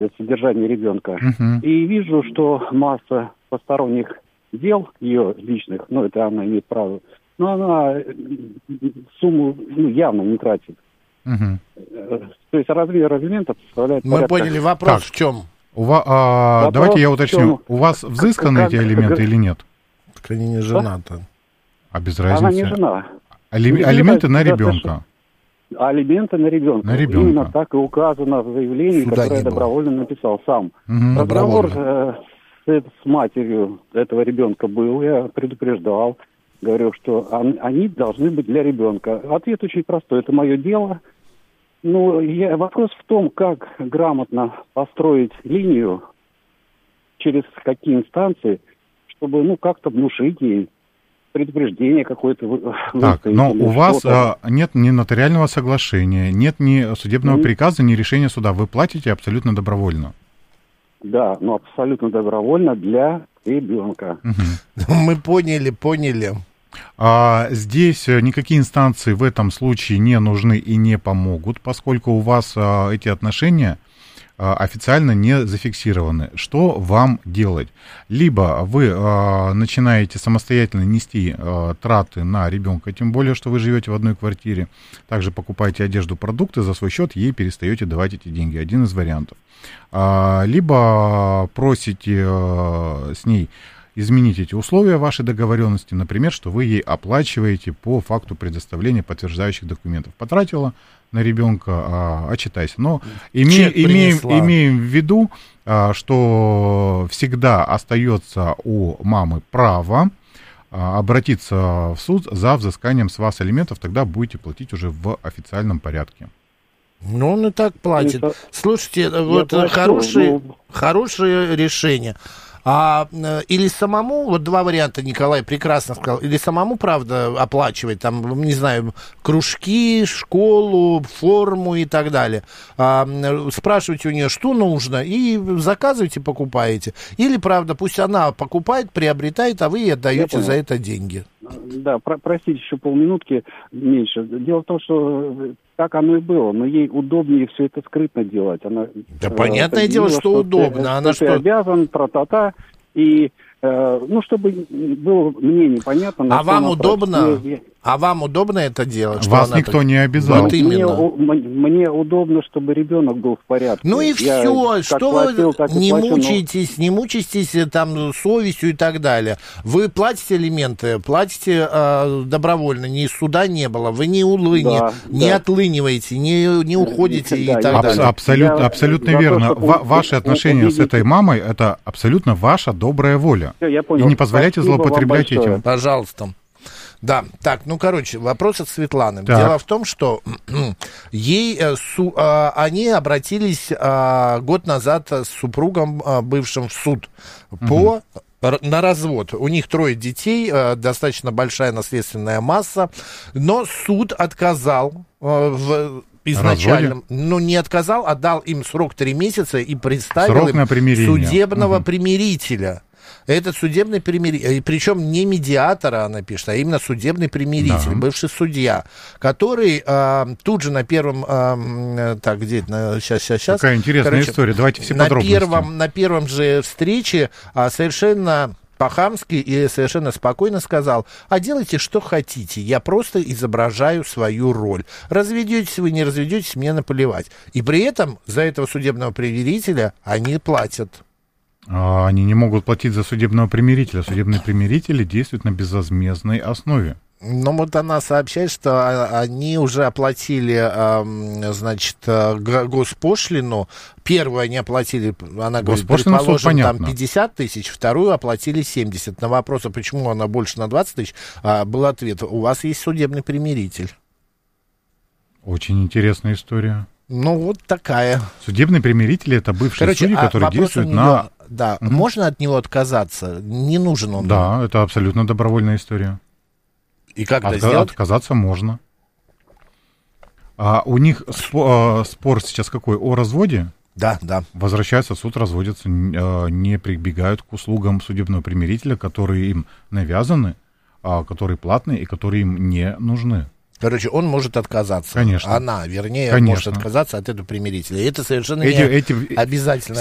содержания ребенка. Угу. И вижу, что масса посторонних дел ее личных, ну, это она имеет право, но она сумму явно не тратит. Угу. То есть размер алиментов составляет Мы поняли, вопрос в чем? Давайте я уточню. У вас взысканы эти алименты или нет? Так они не женаты. А без разницы? Она не жена. Алименты на ребенка. Алименты на ребенка. На ребенка. Именно так и указано в заявлении, Суда которое я добровольно написал сам. Разговор с матерью этого ребенка был, я предупреждал, говорю, что они должны быть для ребенка. Ответ очень простой, это мое дело. Ну, вопрос в том, как грамотно построить линию, через какие инстанции, чтобы, как-то внушить ей предупреждение какое-то. Так, но у вас нет ни нотариального соглашения, нет ни судебного приказа, ни решения суда. Вы платите абсолютно добровольно. Да, но абсолютно добровольно для ребенка. Угу. Мы поняли. Здесь никакие инстанции в этом случае не нужны и не помогут, поскольку у вас эти отношения официально не зафиксированы. Что вам делать? Либо вы начинаете самостоятельно нести траты на ребенка, тем более, что вы живете в одной квартире, также покупаете одежду, продукты за свой счет, ей перестаете давать эти деньги. Один из вариантов. Либо просите с ней изменить эти условия вашей договоренности, например, что вы ей оплачиваете по факту предоставления подтверждающих документов. Потратила на ребенка, отчитайся. Но имеем в виду, что всегда остается у мамы право обратиться в суд за взысканием с вас алиментов, тогда будете платить уже в официальном порядке. Ну, он и так платит. Слушайте, вот хорошее решение. Или самому, вот два варианта Николай прекрасно сказал, или самому, правда, оплачивать, там, не знаю, кружки, школу, форму и так далее. Спрашивайте у нее, что нужно, и заказывайте, покупаете. Или, правда, пусть она покупает, приобретает, а вы ей отдаете за это деньги. Да, простите, еще полминутки меньше. Дело в том, что так оно и было, но ей удобнее все это скрытно делать. Она, понятное дело, что удобно. Она что ты обязан, тра-та-та, и, чтобы было мне непонятно... А вам удобно? А вам удобно это делать? Вас никто не обязал. Вот мне удобно, чтобы ребенок был в порядке. Ну и все, что вы не мучаетесь там совестью и так далее. Вы платите алименты, платите добровольно, ни суда не было, вы не отлыниваете, не уходите и так далее. Абсолютно верно. Ваши отношения с этой мамой — это абсолютно ваша добрая воля. Я понял. И не позволяйте злоупотреблять этим. Пожалуйста. Да, так, вопрос от Светланы. Так. Дело в том, что они обратились год назад с супругом бывшим в суд на развод. У них 3 детей, достаточно большая наследственная масса, но суд отказал изначально, не отказал, а дал им срок 3 месяца и представил им судебного примирителя. Этот судебный примиритель, причем не медиатора, она пишет, а именно судебный примиритель, бывший судья, который тут же на первом... сейчас. Какая интересная история, давайте все подробности. На первом же встрече совершенно по-хамски и совершенно спокойно сказал: а делайте, что хотите, я просто изображаю свою роль. Разведетесь вы, не разведетесь, мне наплевать. И при этом за этого судебного примирителя они платят. Они не могут платить за судебного примирителя. Судебные примирители действуют на безвозмездной основе. Ну, вот она сообщает, что они уже оплатили, госпошлину. Первую они оплатили, она говорит, предположим, там 50 тысяч, вторую оплатили 70. На вопрос, а почему она больше на 20 тысяч, был ответ: у вас есть судебный примиритель. Очень интересная история. Ну, вот такая. Судебный примиритель — это бывшие судьи, которые действуют на... Да, можно от него отказаться? Не нужен он. Да, это абсолютно добровольная история. И как это сделать? Отказаться можно. У них спор сейчас какой? О разводе? Да. Возвращаются в суд, разводятся, не прибегают к услугам судебного примирителя, которые им навязаны, которые платные и которые им не нужны. Короче, он может отказаться. Конечно. Она, вернее, Конечно. может отказаться от этого примирителя. И это совершенно не обязательно.